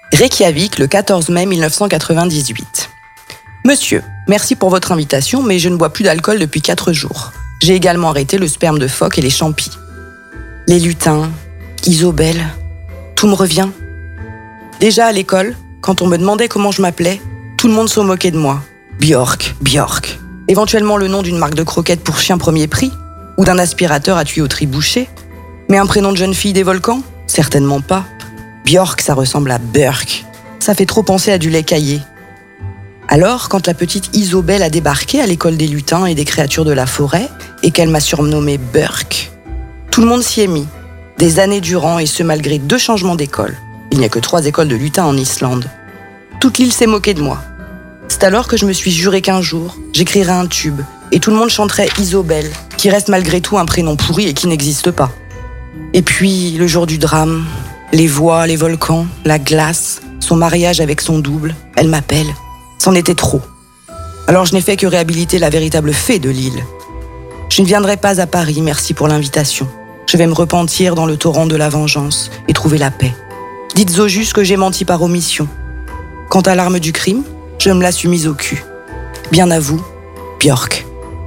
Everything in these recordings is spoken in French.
Reykjavik, le 14 mai 1998. Monsieur, merci pour votre invitation, mais je ne bois plus d'alcool depuis 4 jours. J'ai également arrêté le sperme de phoque et les champis. Les lutins, Isobel, tout me revient. Déjà à l'école, quand on me demandait comment je m'appelais, tout le monde se moquait de moi. Björk. Éventuellement le nom d'une marque de croquettes pour chien premier prix, ou d'un aspirateur à tuyauterie bouchée. Mais un prénom de jeune fille des volcans ? Certainement pas. Björk, ça ressemble à Burk. Ça fait trop penser à du lait caillé. Alors, quand la petite Isobel a débarqué à l'école des lutins et des créatures de la forêt, et qu'elle m'a surnommée Burk, tout le monde s'y est mis, des années durant, et ce malgré 2 changements d'école. Il n'y a que 3 écoles de lutins en Islande. Toute l'île s'est moquée de moi. C'est alors que je me suis juré qu'un jour, j'écrirais un tube, et tout le monde chanterait Isobel, qui reste malgré tout un prénom pourri et qui n'existe pas. Et puis, le jour du drame, les voix, les volcans, la glace, son mariage avec son double, elle m'appelle. C'en était trop. Alors je n'ai fait que réhabiliter la véritable fée de l'île. Je ne viendrai pas à Paris, merci pour l'invitation. Je vais me repentir dans le torrent de la vengeance et trouver la paix. Dites au juste que j'ai menti par omission. Quant à l'arme du crime, je me la suis mise au cul. Bien à vous, Björk.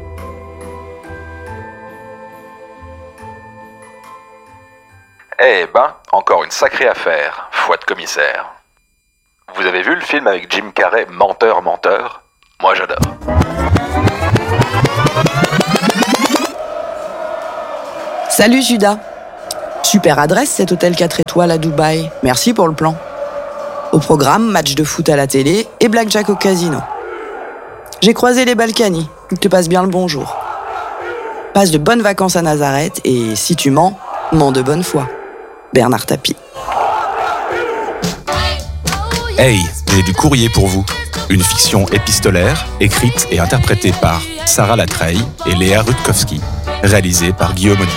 Eh ben, encore une sacrée affaire, foi de commissaire. Vous avez vu le film avec Jim Carrey, Menteur, Menteur ? Moi j'adore. Salut Judas. Super adresse cet hôtel 4 étoiles à Dubaï. Merci pour le plan. Au programme, match de foot à la télé et blackjack au casino. J'ai croisé les Balkany. Ils te passent bien le bonjour. Passe de bonnes vacances à Nazareth et si tu mens de bonne foi. Bernard Tapie. Hey, j'ai du courrier pour vous. Une fiction épistolaire, écrite et interprétée par Sarah Latreille et Léa Rutkowski. Réalisée par Guillaume Audier.